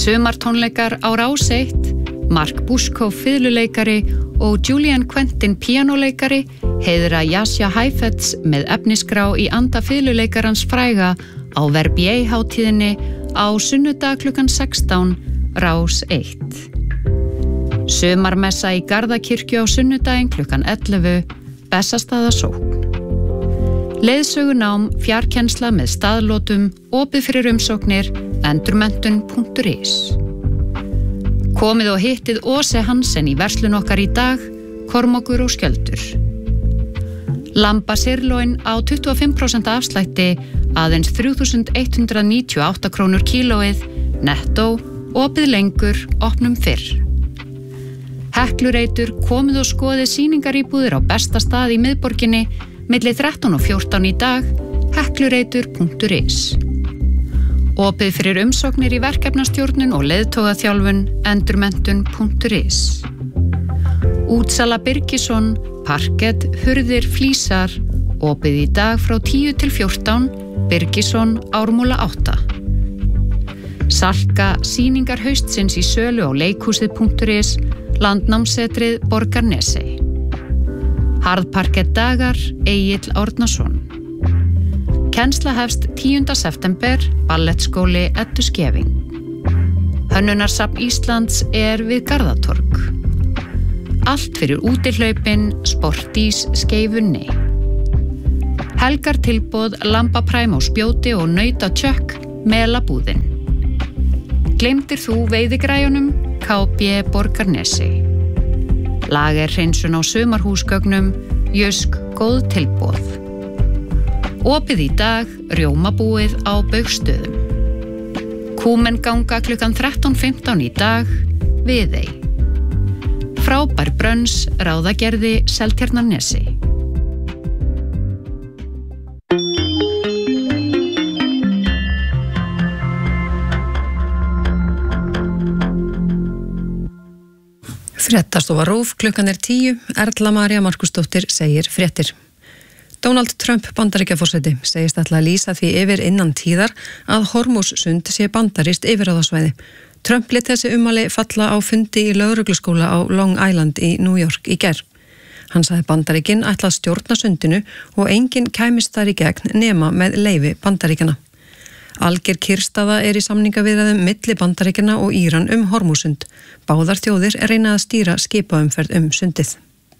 Sumartónleikar á Rás 1, Mark Bushko fiðluleikari og Julian Quentin píanóleikari heiðra Jasja Heifetz með efnisgrá í anda fiðluleikarans fræga á Verbier-hátíðinni á sunnudag klukkan 16, Rás 1. Sumarmessa í Garðakirkju á sunnudaginn klukkan 11, Bessastaðasókn. Leiðsögunám, fjarkennsla með staðlótum, opið fyrir umsóknir, endurmenntun.is. Komið og hittið Åse Hansen í verslun okkar í dag, Kormákur og Skjöldur. Lambasirloin á 25% afslætti, aðeins 3.198 krónur kílóið, nettó, opið lengur, opnum fyrr. Heklureitur, komið og skoðið sýningaríbúðir á besta stað í miðborginni, milli 13 og 14 í dag, heklureitur.is. Opið fyrir umsóknir í verkefnastjórnun og leiðtogaþjálfun, endurmenntun.is. Útsala Birgisson, parkett, hurðir, flísar, opið í dag frá 10 til 14, Birgisson, Ármúla 8. Salka, sýningar haustsins í sölu á leikhúsið.is, Landnámsetrið Borgarnesey. Harðparkett dagar, Egill Árnason. Kennsla hefst 10. september, ballettskóli Eddu Skeving. Hönnunarsafn Íslands er við Garðatorg. Allt fyrir útihlaupin, Sportís Skeifunni. Helgar tilboð, lambapræm á spjóti og nauta tjökk, melabúðin. Gleymdir þú veiðigræjunum, KB Borgarnesey. Lagerhreinsun á sumarhúsgögnum, Jysk góð tilboð. Opið í dag, rjómabúið á Baugstöðum. Kúmen ganga klukkan 13:15 í dag, Viðey. Frábær brönns, Ráðagerði, Seltjarnarnesi. Fréttastofa RÚV, klukkan 10, Erla María Markusdóttir segir fréttir. Donald Trump Bandaríkjaforseti segist ætla að lýsa því yfir innan tíðar að Hormúzsund sé bandarískt yfirráðasvæði. Trump lét þessi ummæli falla á fundi í lögregluskóla á Long Island í New York í gær. Hann sagði Bandaríkin ætla að stjórna sundinu og enginn kæmist þar í gegn nema með leyfi Bandaríkjana. Alger kyrrstaða í samningaviðræðum milli Bandaríkjanna og Íran Hormúzsund. Báðar þjóðir reyna að stýra skipaumferð sundið.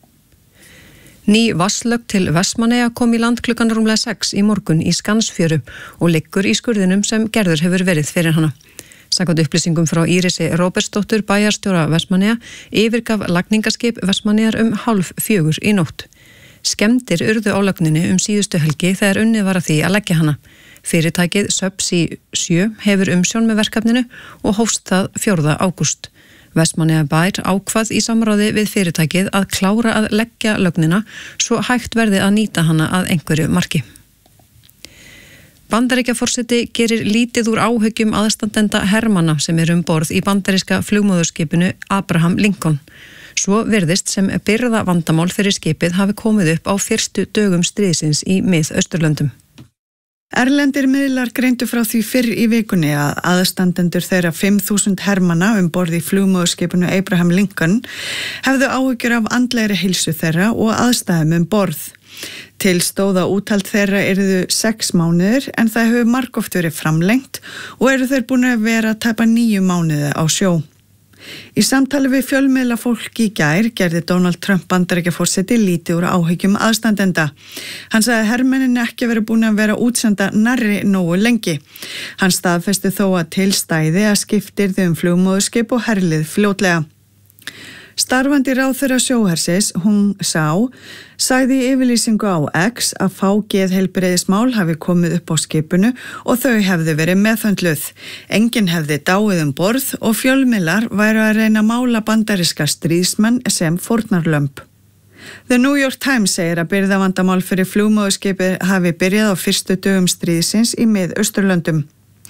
Ný vatnslögn til Vestmannaeyja kom í land klukkan rúmlega 6 í morgun í Skansfjöru og liggur í skurðinum sem gerður hefur verið fyrir hana. Samkvæmt upplýsingum frá Írisi Róbertsdóttur bæjarstjóra Vestmannaeyja yfirgaf lagningaskip Vestmannaeyjar 3:30 í nótt. Skemmdir urðu á lögninni síðustu helgi þegar unnið var að því að leggja hana. Fyrirtækið Subsea 7 hefur umsjón með verkefninu og hófst það 4. ágúst. Vestmannaeyjabær ákvað í samráði við fyrirtækið að klára að leggja lögnina svo hægt verði að nýta hana að einhverju marki. Bandaríkjaforseti gerir lítið úr áhyggjum aðstandenda hermanna sem borð í bandaríska flugmóðurskipinu Abraham Lincoln. Svo virðist sem byrða vandamál fyrir skipið hafi komið upp á fyrstu dögum stríðsins í Mið-Austurlöndum. Erlendir miðlar greindu frá því fyrr í vikunni að aðstandendur þeirra 5.000 hermanna borð í flugmóðurskipinu Abraham Lincoln hefðu áhyggjur af andlegri heilsu þeirra og aðstæðum borð. Til stóð að úthald þeirra yrðu 6 mánuðir en það hefur margoft verið framlengt og eru þeir búin að vera tæpa 9 mánuði á sjó. Í samtali við fjölmiðla fólk í gær gerði Donald Trump Bandaríkjaforseti lítið úr áhyggjum aðstandenda. Hann sagði að hermennin ekki verið búin að vera útsenda nærri nógu lengi. Hann staðfesti þó að til stæði að skiptirðu flugmóðurskip og herlið fljótlega. Starfandi ráðherra sjóhersins, Hung Sao, sagði í yfirlýsingu á X að fá geðheilbrigðismál hafi komið upp á skipinu og þau hefðu verið meðhöndluð. Enginn hefði dáið borð og fjölmiðlar væru að reyna að mála bandaríska stríðsmenn sem fórnarlömb. The New York Times segir að birgðavandamál fyrir flugmóðurskipi hafi byrjað á fyrstu dögum stríðsins í Mið-Austurlöndum.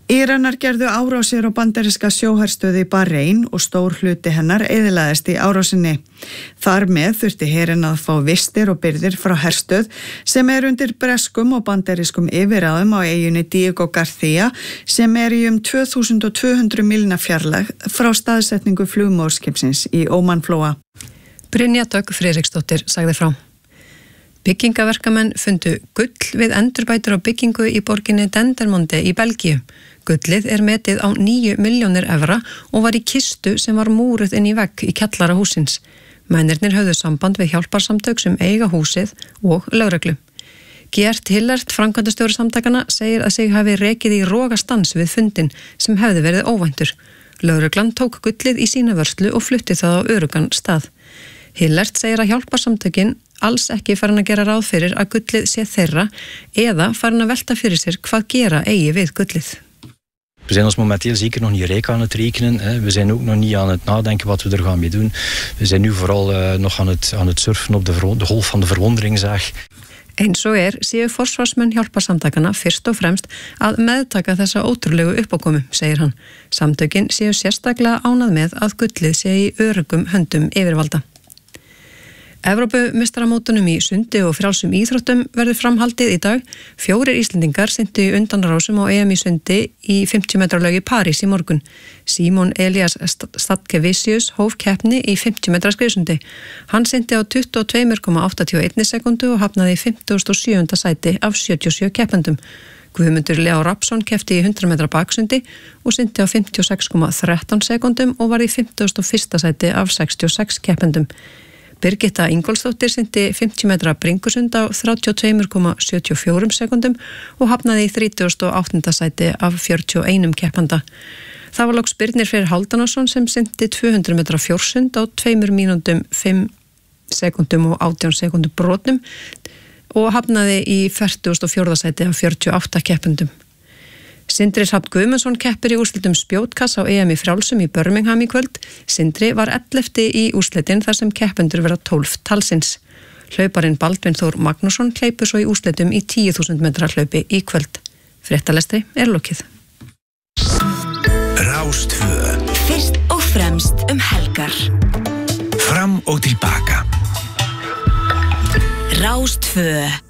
Íranar gerðu árásir á bandaríska sjóherstöði í Bahrein og stór hluti hennar eyðilagðist í árásinni. Þar með þurfti herinn að fá vistir og birgðir frá herstöð sem undir breskum og bandarískum yfirráðum á eyjunni Diego Garcia sem í 2200 mílna fjarlægð frá staðsetningu flugmóðurskipsins í Ómanflóa. Brynja Dögg Friðriksdóttir sagði frá. Byggingaverkamenn fundu gull við endurbætur á byggingu í borginni Dendermonde í Belgíu. Gullið metið á 9 milljónir evra og var í kistu sem var múruð inn í vegg í kjallara húsins. Mennirnir höfðu samband við hjálparsamtök sem eiga húsið og lögreglu. Gert Hillert, framkvæmdastjóri samtakana, segir að sig hafi rekið í rogastans við fundin sem hefði verið óvæntur. Lögreglan tók gullið í sína vörslu og flutti það á öruggan stað. Hillert segir að hjálparsamtökin alls ekki farin að gera ráð fyrir að gullið sé þeirra eða farin að velta fyrir sér hvað gera eigi við gullið. We zijn ons momenteel zeker nog niet rijk aan het rekenen. We zijn ook nog niet aan het nadenken wat we er gaan mee doen. We zijn nu vooral nog aan het surfen op de golf van de verwondering, zeg. Eins og séu forsvarsmenn hjálparsamtakana fyrst og fremst að meðtaka þessa ótrúlegu uppákomu, segir hann. Samtökin séu sérstaklega ánað með að gullið sé í öruggum höndum yfirvalda. Evrópumeistaramótunum í sundi og frjálsum íþróttum verður framhaldið í dag. 4 Íslendingar syntu í undanrásum á EM í sundi í 50 metra laug í París í morgun. Símon Elias Statkevičius hóf keppni í 50 metra skriðsundi. Hann synti á 22,81 sekundu og hafnaði í 57. sæti af 77 keppendum. Guðmundur Leó Rapsson keppti í 100 metra baksundi og synti á 56,13 sekundum og var í 51. sæti af 66 keppendum. Birgitta Ingólfsdóttir synti 50 metra bringusund á 32,74 sekundum og hafnaði í 38. sæti af 41 keppanda. Það var loks Birnir Freyr Hálfdanarson sem synti 200 metra fjórsund á 2 mínútum 5 sekundum og 18 sekundum brotnum og hafnaði í 44. sæti af 48 keppendum. Sindri Hrafn Guðmundsson keppir í úrslitum spjótkass á EM í frjálsum í Birmingham í kvöld. Sindri var 11. í úrslitin þar sem keppendur vera 12 talsins. Hlauparinn Baldvin Þór Magnússon hleypur svo í úrslitum í 10.000 metra hlaupi í kvöld. Fréttalestri lokið. Rástvö. Fyrst og fremst helgar. Fram og tilbaka. Rástvö.